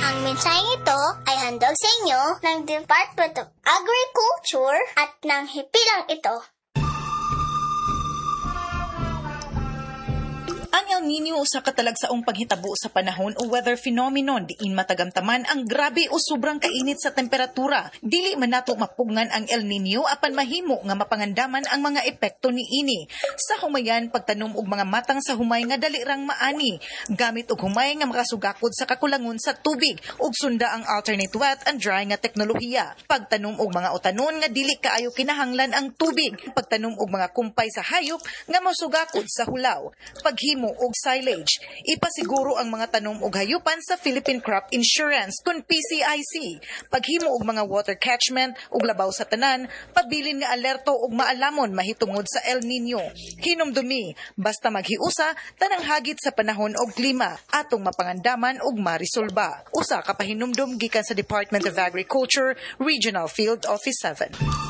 Ang mensaheng ito ay handog sa inyo ng Department of Agriculture at ng hipilang ito. Ang El Nino usa ka talagsaong paghitabo sa panahon o weather phenomenon diin matagamtaman ang grabe o sobrang kainit sa temperatura. Dili man nato mapugngan ang El Nino apan mahimo nga mapangandaman ang mga epekto niini. Sa humayan pagtanom og mga matang sa humay nga dali rang maani, gamit og humay nga makasugakod sa kakulangon sa tubig ug sunda ang alternate wet and dry nga teknolohiya. Pagtanom og mga utanon nga dili kaayo kinahanglan ang tubig, pagtanom og mga kumpay sa hayop nga mosugakod sa hulaw. Paghimo og silage. Ipasiguro ang mga tanom og hayupan sa Philippine Crop Insurance kun PCIC. Paghimo og mga water catchment ug labaw sa tanan, pabilin nga alerto og maalamon mahitungod sa El Nino. Hinumdumi, basta maghiusa tanang hagit sa panahon og klima atong mapangandaman ug marisolba. Usa ka pahinumdum gikan sa Department of Agriculture, Regional Field Office 7.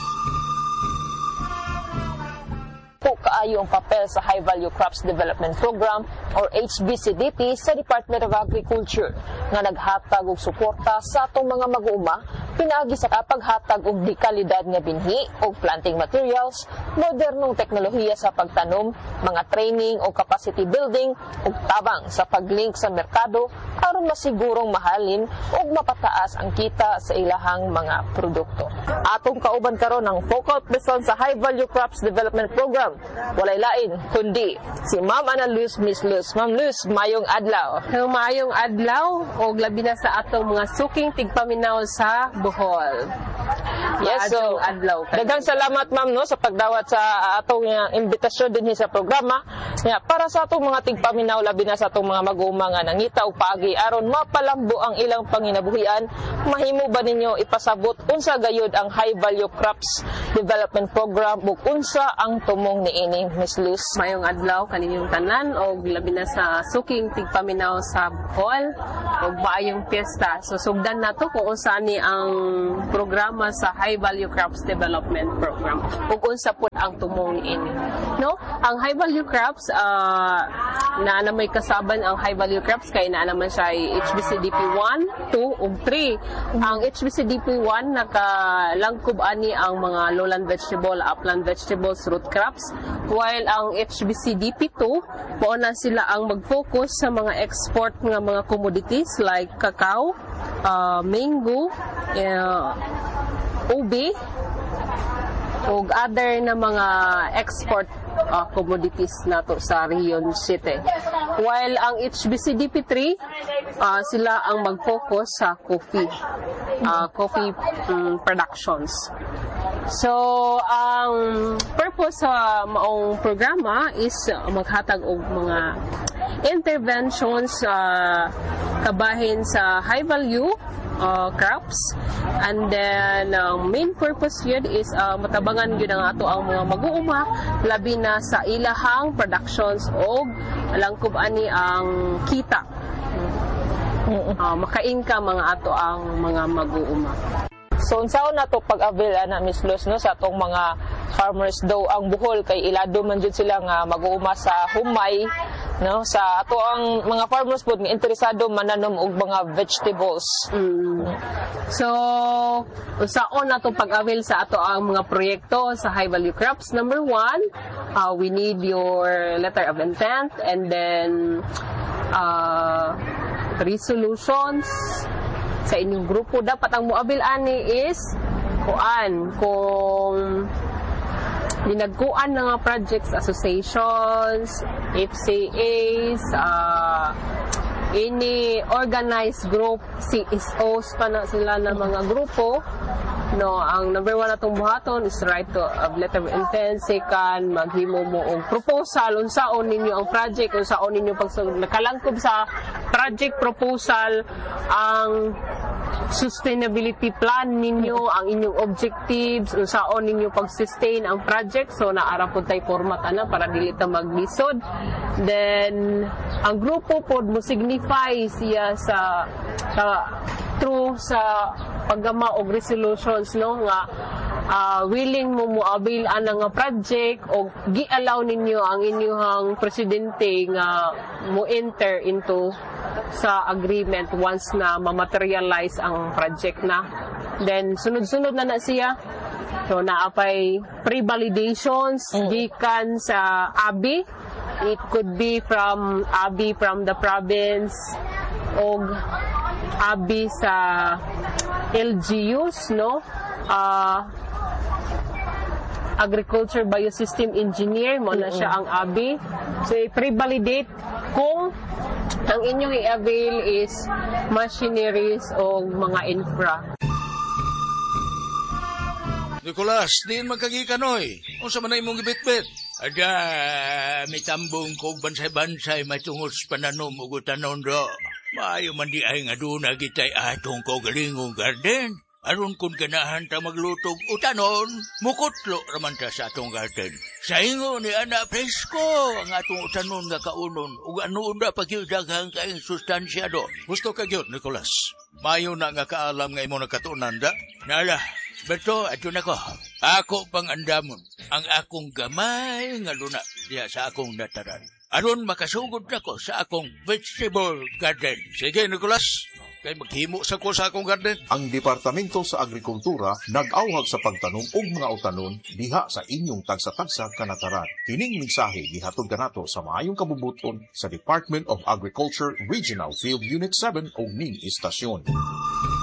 Kaayo ang papel sa High Value Crops Development Program or HVCDP sa Department of Agriculture nga naghatag og suporta sa atong mga mag-uuma pinaagi sa kapaghatag og dekalidad nga binhi og planting materials, modernong teknolohiya sa pagtanom, mga training o capacity building ug tabang sa paglink sa merkado aron masigurong mahalin ug mapataas ang kita sa ilahang mga produkto. Atong kauban karon ang focal person sa High Value Crops Development Program. Walay lain kundi si Ma'am Ana Luz, Miss Luz. Ma'am Luz, mayong adlaw. Mayong adlaw o labi na sa atong mga suking tigpaminaw sa Bohol. Yes, so daghang salamat ma'am no sa pagdawat sa atong imbitasyon dinhi sa programa. Para sa atong mga tigpaminaw labi na sa atong mga mag-uuma nga nangita og paagi aron mapalambo ang ilang panginabuhian, mahimo ba ninyo ipasabot unsa gayud ang High Value Crops Development Program ug unsa ang tumong niini, Miss Luz? Mayong adlaw kaninyong tanan og labi na sa suking tigpaminaw sa Bohol og maayong piyesta. So sugdan nato kung unsa ni ang programa sa High Value Crops Development Program ug unsa pud ang tumong niini. No, ang High Value Crops na may kasaban ang High Value Crops kay naa naman siya ay HBCDP 1, 2 ug 3. Ang HBCDP 1 nakalangkob ani ang mga lowland vegetable, upland vegetables, root crops, while ang HBCDP 2 mao na sila ang mag-focus sa mga export nga mga commodities like cacao, mango, ubi ug other na mga export commodities nato sa Region City. While ang HBCDP 3 sila ang mag-focus sa coffee productions. So ang purpose sa maong programa is maghatag og mga interventions kabahin sa high value crops, and then main purpose yun is matabangan yun ang ato ang mga mag-uuma labi na sa ilahang productions o langkob ani ang kita maka-income mga ato ang mga mag-uuma. So unsaon nato pag-avail ana Miss Luz no sa atong mga farmers daw ang Bohol kay ilado man jud sila nga mag-uuma sa humay no sa ato ang mga farmers pud nga interesado mananom og mga vegetables. So unsaon nato pag-avail sa ato ang mga proyekto sa high value crops? Number 1, we need your letter of intent, and then resolutions sa inyong grupo. Dapat ang moabil ani is kung dinagkuan na nga projects, associations, FCAs, any organized group, CSOs pa na sila na mga grupo. No, ang number 1 atong buhaton is right to letter of intent. Second, maghimo mo og proposal unsaon ninyo ang project, unsaon ninyo nakalangkob sa project proposal ang sustainability plan ninyo, ang inyong objectives, unsaon ninyo pag-sustain ang project. So naara pud tay format ana para dili ta maglisod. Then ang grupo pod mo signify siya sa through sa paggama og resolutions no nga willing mo moabil ana nga project o gi-allow ninyo ang inyong presidente nga mo enter into sa agreement once na ma-materialize ang project na. Then, sunod-sunod na siya. So, naapay pre-validations gikan sa ABI. It could be from ABI from the province o ABI sa LGUs, no? Agriculture Biosystem Engineer, mo na siya ang ABI. So, i-pre-validate kung ang inyong i-avail is machineries o mga infra. Nicolas, diin magkagikanoy. Unsa man na imong gibitbit? Ada, may tambong kog bansay-bansay matungos pananom ug utanon do. Maayo man di ay nga duna gitay atong kaugalingong garden. Aron kun ganahan ta maglutog utanon, mukutlo raman ta sa atong garden. Sa ingo ni ana presko ang atong utanon nga kaunon ug anoon da pagyudaghang kaing sustansya do. Gusto ka gyud, Nicolas. Mayo na nga kaalam nga imo nakatunan da. Nala, beto ato nako. Ako pang andamon ang akong gamay nga luna diha sa akong dataran. Aron makasugod nako sa akong vegetable garden. Sige, Nicolas. Kay maghimo sa ko sa akong garden. Ang Departamento sa Agrikultura nag-awhag sa pagtanom og mga utanon diha sa inyong tagsa-tagsa kanataran. Kining mensahe gihatod kanato sa maayong kabubuton sa Department of Agriculture Regional Field Unit 7 og ning istasyon.